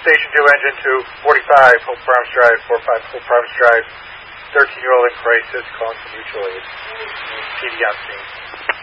Station 2, Engine 2, 45, Hope Farms Drive, 45, Hope Farms Drive, 13-year-old in crisis, calling for mutual aid. PD on scene.